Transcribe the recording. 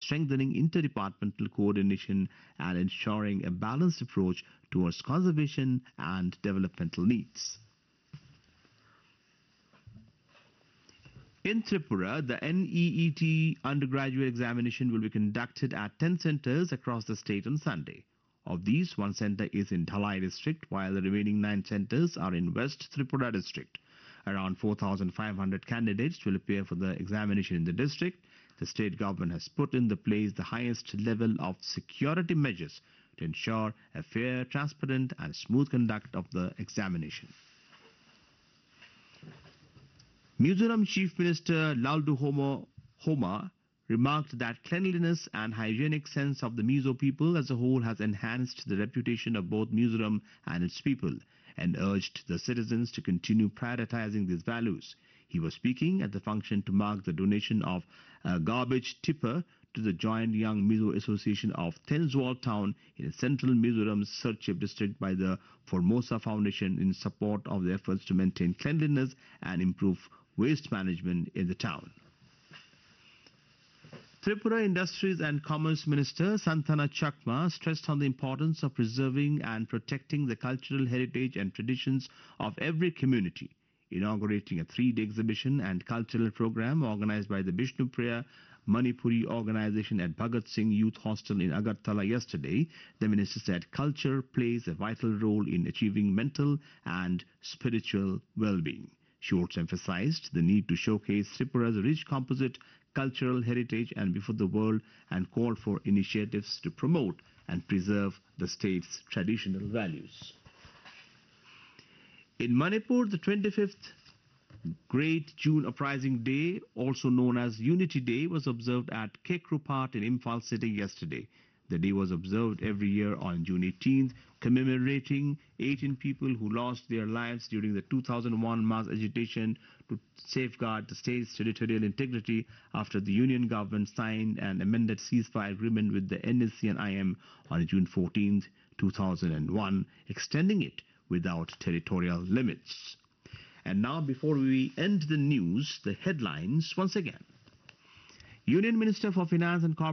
strengthening interdepartmental coordination and ensuring a balanced approach towards conservation and developmental needs. In Tripura, the NEET undergraduate examination will be conducted at 10 centers across the state on Sunday. Of these, one center is in Dhalai district, while the remaining 9 centers are in West Tripura district. Around 4,500 candidates will appear for the examination in the district. The state government has put in place the highest level of security measures to ensure a fair, transparent and smooth conduct of the examination. Mizoram Chief Minister Lalduhomo Homa remarked that cleanliness and hygienic sense of the Mizo people as a whole has enhanced the reputation of both Mizoram and its people, and urged the citizens to continue prioritizing these values. He was speaking at the function to mark the donation of a garbage tipper to the Joint Young Mizo Association of Tenswal town in central Mizoram's Serchhip district by the Formosa Foundation in support of the efforts to maintain cleanliness and improve waste management in the town. Tripura Industries and Commerce Minister Santana Chakma stressed on the importance of preserving and protecting the cultural heritage and traditions of every community. Inaugurating a 3-day exhibition and cultural program organized by the Bishnupriya Manipuri organization at Bhagat Singh Youth Hostel in Agartala yesterday, the minister said culture plays a vital role in achieving mental and spiritual well-being. She also emphasized the need to showcase Tripura's rich composite cultural heritage and before the world, and called for initiatives to promote and preserve the state's traditional values. In Manipur, the 25th Great June Uprising Day, also known as Unity Day, was observed at Kekrupat in Imphal city yesterday. The day was observed every year on June 18th, commemorating 18 people who lost their lives during the 2001 mass agitation to safeguard the state's territorial integrity after the Union government signed an amended ceasefire agreement with the NSC and IM on June 14th, 2001, extending it without territorial limits. And now, before we end the news, the headlines once again. Union Minister for Finance and Corporate